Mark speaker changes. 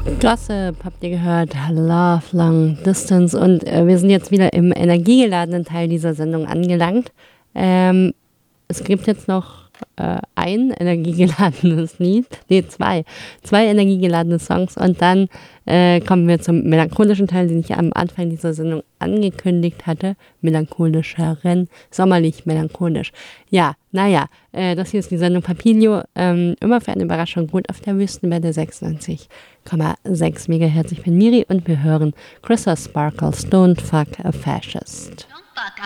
Speaker 1: Gossip habt ihr gehört, Love Long Distance und wir sind jetzt wieder im energiegeladenen Teil dieser Sendung angelangt. Es gibt jetzt noch ein energiegeladenes Lied, zwei energiegeladene Songs und dann kommen wir zum melancholischen Teil, den ich am Anfang dieser Sendung angekündigt hatte. Melancholischeren, sommerlich melancholisch. Ja, das hier ist die Sendung Papilio, immer für eine Überraschung gut auf der Wüstenwelle 96,6 MHz. Ich bin Miri und wir hören Chrissa Sparkles Don't Fuck a Fascist.
Speaker 2: Don't fuck